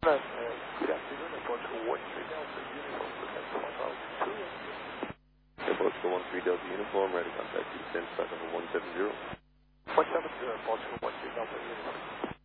Good afternoon, Portugal 13 Delta Uniform, protect 1002. Portugal 13 Delta Uniform, ready to contact you, 10 stock number 170. 170, Portugal 13 Delta Uniform.